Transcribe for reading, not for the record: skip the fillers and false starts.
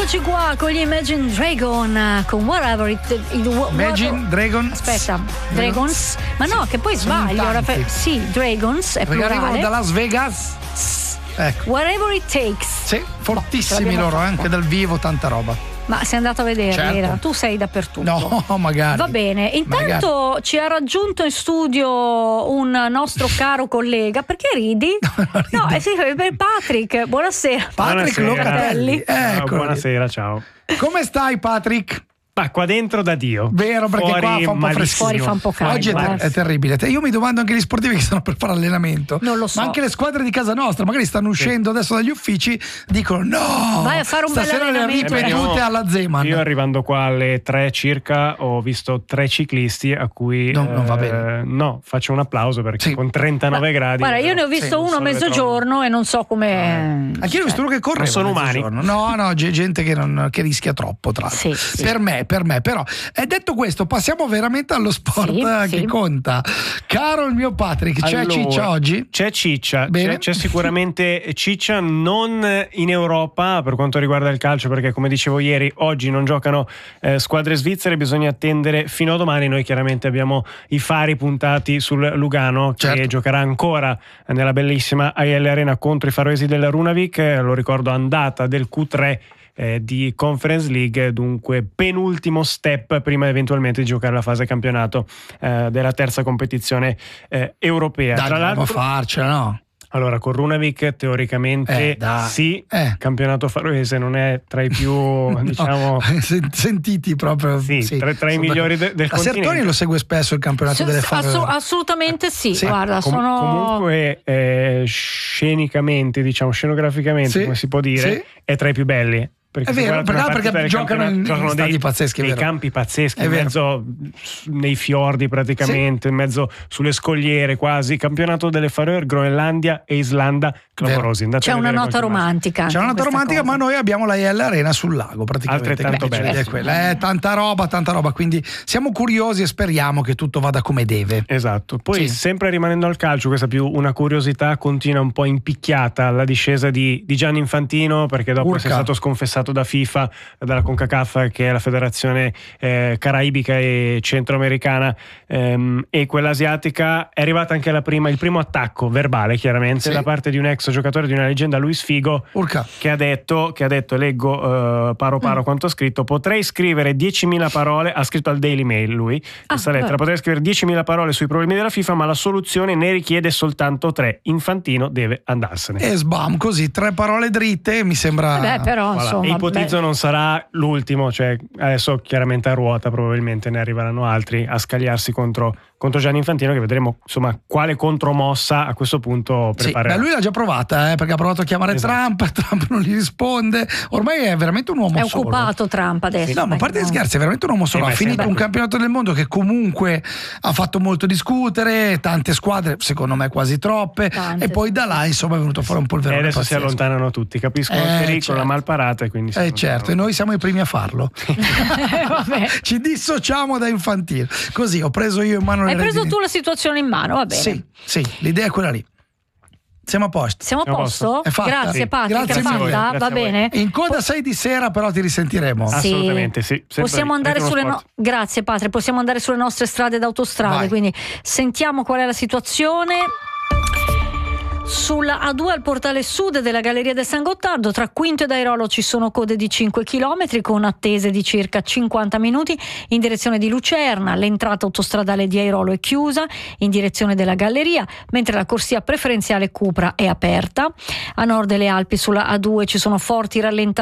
Eccoci qua con gli Imagine Dragon con Whatever Imagine Dragon. Aspetta, Dragons. Ma no, che poi sbaglio. Sì, Dragons è perché plurale. arrivano da Las Vegas. Ecco. Whatever It Takes. Sì, fortissimi loro, anche dal vivo, tanta roba. Ma sei andato a vederli? Certo. Tu sei dappertutto. No, magari. Va bene. Intanto ci ha raggiunto in studio un nostro caro collega. Perché ridi? No, sì, Patrick. Buonasera. Patrick Locatelli. Ecco. Buonasera, ciao. Come stai, Patrick? Ma qua dentro da Dio. Vero, perché fuori qua fa un po' malissimo. Fuori fa un po' caldo. Oggi è terribile. Io mi domando anche gli sportivi che stanno per fare allenamento. Non lo so. Ma anche le squadre di casa nostra, magari stanno uscendo adesso dagli uffici, dicono no, vai a fare un stasera bel le allenamento. ripetute alla Zeman. Io arrivando qua alle 3 circa ho visto 3 ciclisti a cui non va bene. No, faccio un applauso perché con 39 gradi. Guarda, io ne ho visto uno a mezzogiorno e non so come. Anche io ho visto uno che correva. sono umani. No, gente che rischia troppo, tra l'altro. Sì. Per me, però. E detto questo, passiamo veramente allo sport che conta. Caro il mio Patrick, c'è Allora, Ciccia oggi? C'è Ciccia, Bene. c'è sicuramente Ciccia, non in Europa per quanto riguarda il calcio, perché come dicevo ieri, oggi non giocano squadre svizzere, bisogna attendere fino a domani. Noi chiaramente abbiamo i fari puntati sul Lugano, che giocherà ancora nella bellissima AEL Arena contro i faroesi della Runavik, lo ricordo, andata del Q3 di Conference League, dunque penultimo step prima eventualmente di giocare la fase campionato della terza competizione europea. Dai, Tra l'altro farcela, no? Allora, con Runavik teoricamente campionato faroese non è tra i più diciamo sentiti proprio tra i migliori del continente. Sertoni lo segue spesso il campionato delle faroese. Assolutamente sì. Guarda, comunque scenicamente, diciamo scenograficamente, come si può dire, è tra i più belli. È vero, perché giocano in stadi pazzeschi, nei campi pazzeschi, in mezzo nei fiordi praticamente, in mezzo sulle scogliere quasi. Campionato delle Faroe, Groenlandia e Islanda, clamorosi. C'è una nota romantica. Ma noi abbiamo la IL Arena sul lago praticamente. Altrettanto bella. Tanta roba, quindi siamo curiosi e speriamo che tutto vada come deve. Esatto. Poi sempre rimanendo al calcio, questa più una curiosità continua un po' impicchiata, la discesa di Gianni Infantino, perché dopo è stato sconfessato da FIFA, dalla CONCACAF, che è la federazione caraibica e centroamericana, e quella asiatica. È arrivata anche il primo attacco verbale, chiaramente, da parte di un ex giocatore, di una leggenda, Luis Figo, che ha detto, leggo paro quanto ha scritto: potrei scrivere 10.000 parole, ha scritto al Daily Mail lui questa lettera, potrei scrivere 10.000 parole sui problemi della FIFA, ma la soluzione ne richiede soltanto 3: Infantino deve andarsene. E sbam, così 3 parole dritte, mi sembra. Però insomma, ipotizzo non sarà l'ultimo, cioè adesso chiaramente a ruota probabilmente ne arriveranno altri a scagliarsi contro Gianni Infantino, che vedremo insomma quale contromossa a questo punto preparerà. Lui l'ha già provata, perché ha provato a chiamare Trump non gli risponde, ormai è veramente un uomo solo. È occupato Trump adesso. No, ma a parte gli scherzi, è veramente un uomo solo. Ha finito un campionato del mondo che comunque ha fatto molto discutere, tante squadre, secondo me quasi troppe, e poi da là insomma è venuto fuori un polverone. E adesso pazzesco. si allontanano tutti, capiscono il pericolo, la malparata, e quindi certo, e noi siamo i primi a farlo. Ci dissociamo da Infantino. Così ho preso io in mano. Hai preso tu la situazione in mano, va bene. Sì, l'idea è quella lì. Siamo a posto. Siamo a posto? Grazie Patrick, grazie è fatta? Va bene. In coda 6 di sera però ti risentiremo. Assolutamente sì. Possiamo andare grazie Patrick, possiamo andare sulle nostre strade ed autostrade, quindi sentiamo qual è la situazione. Sulla A2 al portale sud della Galleria del San Gottardo, tra Quinto ed Airolo ci sono code di 5 km con attese di circa 50 minuti in direzione di Lucerna. L'entrata autostradale di Airolo è chiusa in direzione della Galleria, mentre la corsia preferenziale Cupra è aperta. A nord delle Alpi sulla A2 ci sono forti rallentamenti